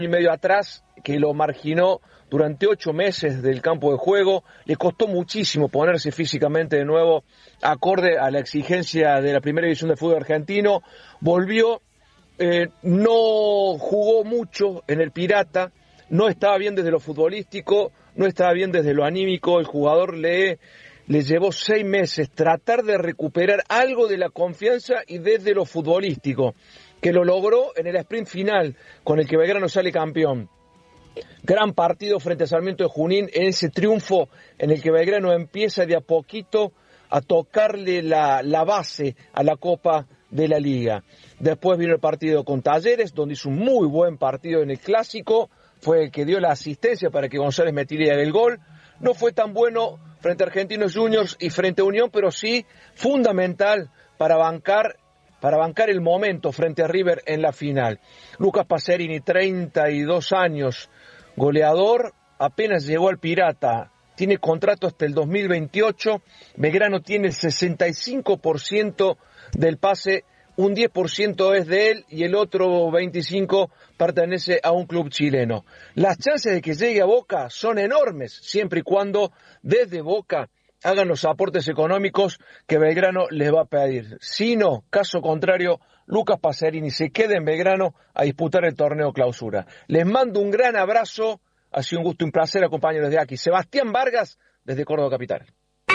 y medio atrás, que lo marginó durante 8 meses del campo de juego. Le costó muchísimo ponerse físicamente de nuevo acorde a la exigencia de la primera división del fútbol argentino. Volvió, no jugó mucho en el Pirata, no estaba bien desde lo futbolístico, no estaba bien desde lo anímico. El jugador le llevó 6 meses tratar de recuperar algo de la confianza y desde lo futbolístico, que lo logró en el sprint final con el que Belgrano sale campeón. Gran partido frente a Sarmiento de Junín, en ese triunfo en el que Belgrano empieza de a poquito a tocarle la base a la Copa de la Liga. Después vino el partido con Talleres, donde hizo un muy buen partido en el Clásico, fue el que dio la asistencia para que González metiera el gol. No fue tan bueno frente a Argentinos Juniors y frente a Unión, pero sí fundamental para bancar el momento frente a River en la final. Lucas Pacerini, 32 años, goleador, apenas llegó al Pirata, tiene contrato hasta el 2028, Belgrano tiene el 65% del pase, un 10% es de él y el otro 25% pertenece a un club chileno. Las chances de que llegue a Boca son enormes, siempre y cuando desde Boca hagan los aportes económicos que Belgrano les va a pedir. Si no, caso contrario, Lucas Pacerini se queda en Belgrano a disputar el torneo clausura. Les mando un gran abrazo, ha sido un gusto y un placer acompañarlos desde aquí. Sebastián Vargas, desde Córdoba Capital.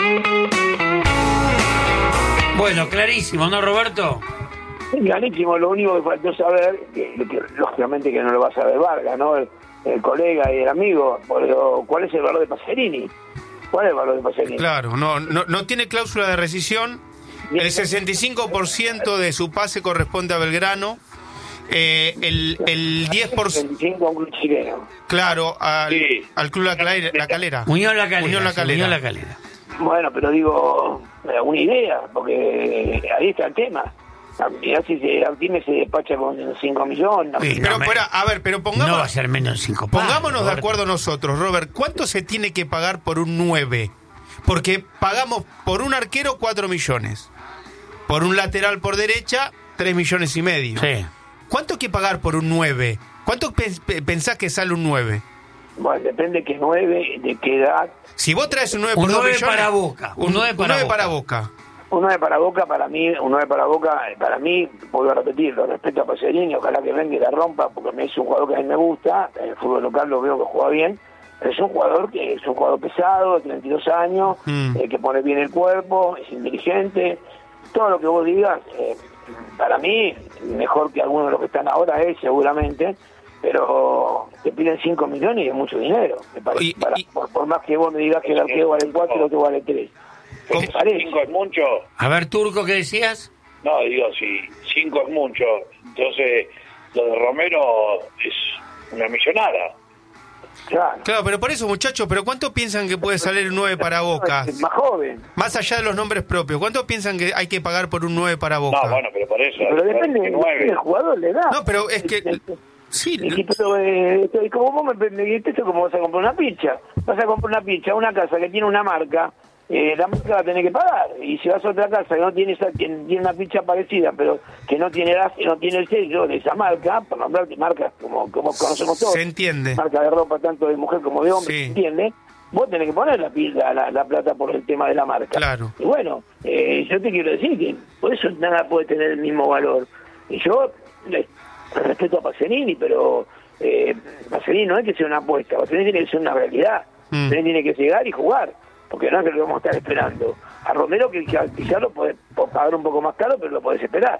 Bueno, clarísimo, ¿no, Roberto? Clarísimo, lo único que faltó saber, que lógicamente que no lo va a saber Vargas, ¿no? El colega y el amigo, pero ¿cuál es el valor de Pacerini? ¿Cuál es el valor de Pacerini? Claro, no tiene cláusula de rescisión. El 65% de su pase corresponde a Belgrano. El 10%. 65 a un club chileno. Claro, al club La Calera. Unión La Calera. Bueno, pero digo, una idea, porque ahí está el tema. Mirá si Artime se despacha con 5 millones. Sí, pero pongamos. No va a ser menos de 5 palos. Pongámonos de acuerdo nosotros, Robert. ¿Cuánto se tiene que pagar por un 9? Porque pagamos por un arquero 4 millones. Por un lateral por derecha, 3 millones y medio. Sí. ¿Cuánto hay que pagar por un 9? ¿Cuánto pensás que sale un 9? Bueno, depende de qué 9, de qué edad. Si vos traes un 9 por 2 millones... para Boca. Un 9 para Boca. Un 9 para Boca, para mí, vuelvo a repetir, lo respeto a Pacerini, ojalá que venga y la rompa, porque es un jugador que a mí me gusta, en el fútbol local lo veo que juega bien, pero es un jugador pesado, de 32 años, que pone bien el cuerpo, es inteligente, todo lo que vos digas, para mí, mejor que algunos de los que están ahora seguramente, pero te piden 5 millones y es mucho dinero, me parece, por más que vos me digas que el arquero vale 4 y el otro vale 3. 5 es mucho. A ver, Turco, ¿qué decías? No, digo, si 5 es mucho, entonces lo de Romero es una millonada. Claro, pero por eso, muchachos, ¿pero cuánto piensan que puede salir un 9 para Boca? Es más joven. Más allá de los nombres propios, ¿cuánto piensan que hay que pagar por un 9 para Boca? No, bueno, pero por eso. Pero depende del jugador, le da. No, pero es que... Sí, pero como vos me dijiste, esto como vas a comprar una pincha. Vas a comprar una pincha, una casa que tiene una marca, la marca va a tener que pagar. Y si vas a otra casa que no tiene tiene una pincha parecida, pero que no tiene el sello de esa marca, por nombrarte marcas como conocemos todos. Se entiende. Marca de ropa tanto de mujer como de hombre, sí. ¿se entiende? Vos tenés que poner la plata por el tema de la marca. Claro. Y bueno, yo te quiero decir que por eso nada puede tener el mismo valor. Y yo respeto a Pacerini, pero Pacerini no es que sea una apuesta, Pacerini tiene que ser una realidad. Pacerini tiene que llegar y jugar, porque no es que lo vamos a estar esperando. A Romero que quizás lo podés pagar un poco más caro, pero lo podés esperar.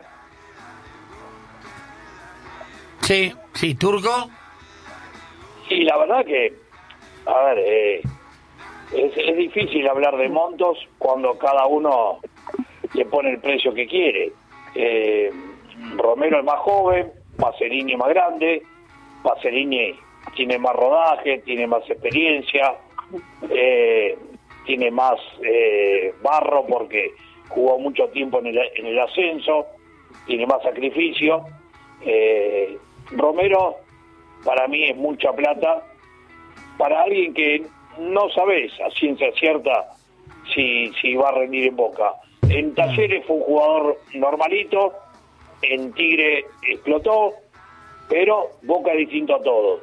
Sí, Turco. Sí, la verdad que, a ver, es difícil hablar de montos cuando cada uno le pone el precio que quiere. Romero es más joven, Pacerini más grande, Pacerini tiene más rodaje, tiene más experiencia, tiene más barro porque jugó mucho tiempo en el ascenso, tiene más sacrificio. Romero para mí es mucha plata para alguien que no sabes a ciencia cierta si va a rendir en Boca. En Talleres fue un jugador normalito, en Tigre explotó, pero Boca es distinto a todos.